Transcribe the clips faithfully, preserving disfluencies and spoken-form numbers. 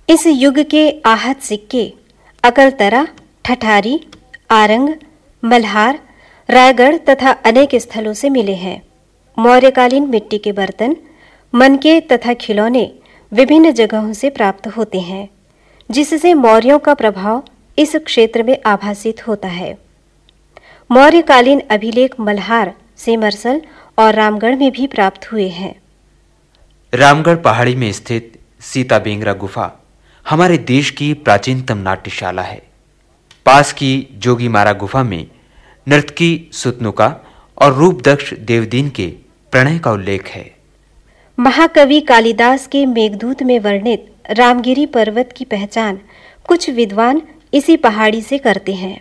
इस युग के आहत सिक्के अकलतरा, ठठारी, आरंग, मल्हार, रायगढ़ तथा अनेक स्थलों से मिले हैं। मौर्यकालीन मिट्टी के बर्तन, मनके तथा खिलौने विभिन्न जगहों से प्राप्त होते हैं, जिससे मौर्यों का प्रभाव इस क्षेत्र में आभासित होता है। मौर्यकालीन अभिलेख मल्हार, सेमरसल और रामगढ़ में भी प्राप्त हुए हैं। रामगढ़ पहाड़ी में स्थित सीता बेंगरा गुफा हमारे देश की प्राचीनतम नाट्यशाला है। पास की जोगीमारा गुफा में नर्तकी सुतनुका और रूपदक्ष देवदीन के प्रणय का उल्लेख है। महाकवि कालिदास के मेघदूत में वर्णित रामगिरी पर्वत की पहचान कुछ विद्वान इसी पहाड़ी से करते हैं।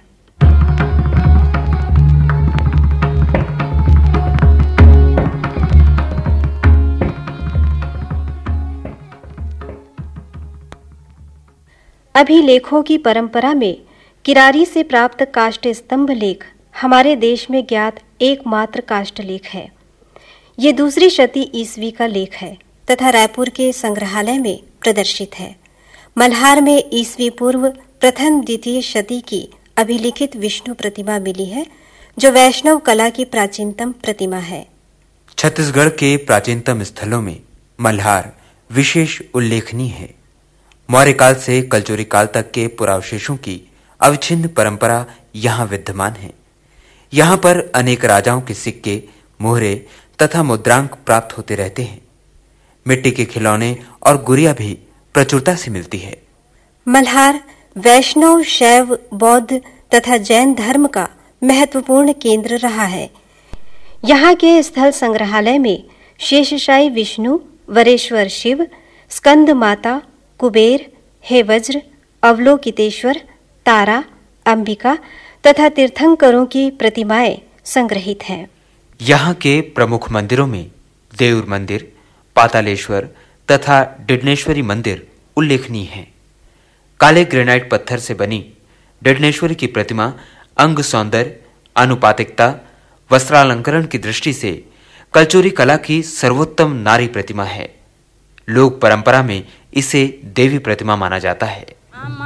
अभिलेखों की परंपरा में किरारी से प्राप्त काष्ठ स्तंभ लेख हमारे देश में ज्ञात एकमात्र काष्ठ लेख है। ये दूसरी शती ईस्वी का लेख है तथा रायपुर के संग्रहालय में प्रदर्शित है। मल्हार में ईस्वी पूर्व प्रथम द्वितीय शती की अभिलिखित विष्णु प्रतिमा मिली है, जो वैष्णव कला की प्राचीनतम प्रतिमा है। छत्तीसगढ़ के प्राचीनतम स्थलों में मल्हार विशेष उल्लेखनीय है। मौर्य काल से कलचुरी काल तक के पुरावशेषों की अविच्छिन्न परंपरा यहाँ विद्यमान है। यहाँ पर अनेक राजाओं के सिक्के, मोहरे तथा मुद्रांक प्राप्त होते रहते हैं। मिट्टी के खिलौने और गुड़िया भी प्रचुरता से मिलती है। मल्हार वैष्णव, शैव, बौद्ध तथा जैन धर्म का महत्वपूर्ण केंद्र रहा है। यहाँ के स्थल संग्रहालय में शेषशायी विष्णु, वरेश्वर शिव, स्कंद माता, कुबेर, हे वज्र, अवलोकितेश्वर, तारा, अंबिका तथा तीर्थंकरों की प्रतिमाएं संग्रहित हैं। यहाँ के प्रमुख मंदिरों में देउर मंदिर, पातालेश्वर तथा डिडनेश्वरी मंदिर उल्लेखनीय हैं। काले ग्रेनाइट पत्थर से बनी डिडनेश्वरी की प्रतिमा अंग सौंदर्य, अनुपातिकता, वस्त्रालंकरण की दृष्टि से कलचुरी कला की सर्वोत्तम नारी प्रतिमा है। लोक परंपरा में इसे देवी प्रतिमा माना जाता है।